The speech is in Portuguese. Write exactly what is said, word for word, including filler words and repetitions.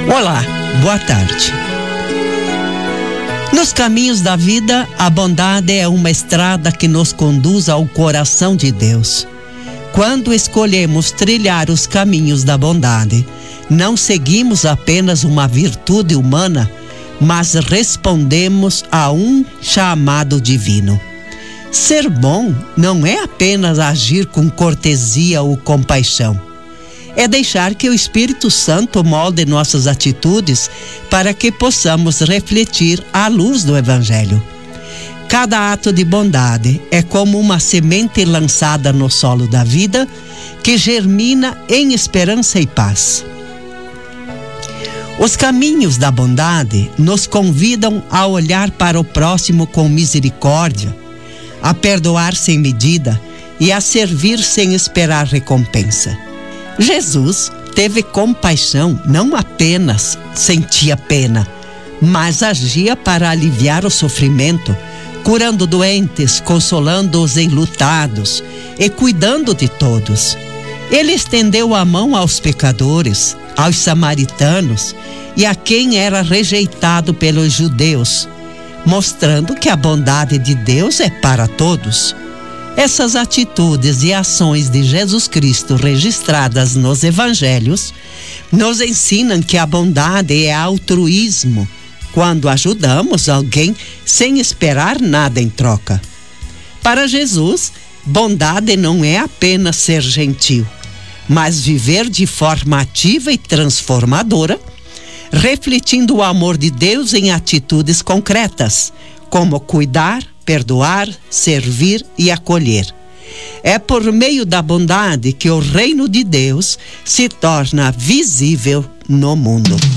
Olá, boa tarde. Nos caminhos da vida, a bondade é uma estrada que nos conduz ao coração de Deus. Quando escolhemos trilhar os caminhos da bondade, não seguimos apenas uma virtude humana, mas respondemos a um chamado divino. Ser bom não é apenas agir com cortesia ou compaixão. É deixar que o Espírito Santo molde nossas atitudes para que possamos refletir à luz do Evangelho. Cada ato de bondade é como uma semente lançada no solo da vida que germina em esperança e paz. Os caminhos da bondade nos convidam a olhar para o próximo com misericórdia, a perdoar sem medida e a servir sem esperar recompensa. Jesus teve compaixão, não apenas sentia pena, mas agia para aliviar o sofrimento, curando doentes, consolando os enlutados e cuidando de todos. Ele estendeu a mão aos pecadores, aos samaritanos e a quem era rejeitado pelos judeus, mostrando que a bondade de Deus é para todos. Essas atitudes e ações de Jesus Cristo registradas nos evangelhos nos ensinam que a bondade é altruísmo, quando ajudamos alguém sem esperar nada em troca. Para Jesus, bondade não é apenas ser gentil, mas viver de forma ativa e transformadora, refletindo o amor de Deus em atitudes concretas, como cuidar, perdoar, servir e acolher. É por meio da bondade que o reino de Deus se torna visível no mundo.